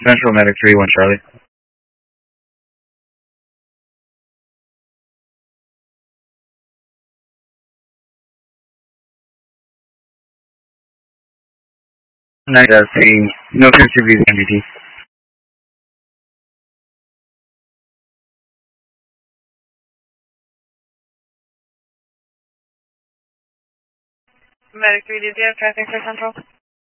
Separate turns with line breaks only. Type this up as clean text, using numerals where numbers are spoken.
Central Medic 3-1 Charlie. Night seeing no CCTV MDT.
Medic 3, did you have traffic for Central?